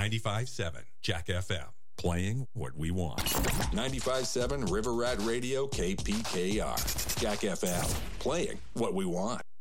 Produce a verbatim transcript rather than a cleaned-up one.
ninety-five point seven Jack F M, playing what we want. ninety-five point seven River Rat Radio, K P K R. Jack F M, playing what we want.